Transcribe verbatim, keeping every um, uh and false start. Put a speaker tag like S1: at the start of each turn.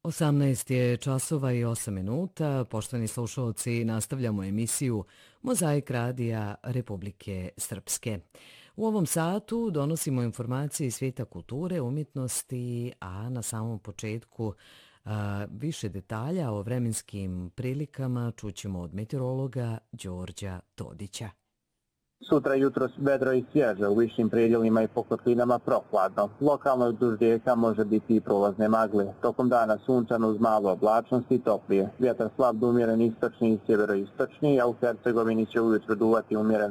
S1: osamnaest je časova i osam minuta. Poštovani slušalci, nastavljamo emisiju Mozaik radija Republike Srpske. U ovom satu donosimo informacije iz svijeta kulture, umjetnosti, a na samom početku a, više detalja o vremenskim prilikama čućemo od meteorologa Đorđa Todića.
S2: Sutra jutro vedro i svježe, u višim predjelima i po kotlinama prohladno. Lokalno duž rijeka može biti i prolazne magle. Tokom dana sunčano uz malo oblačnosti i toplije. Vjetar slab do umjeren istočni i sjeveroistočni, a u Hercegovini će ujutro duvati umjeren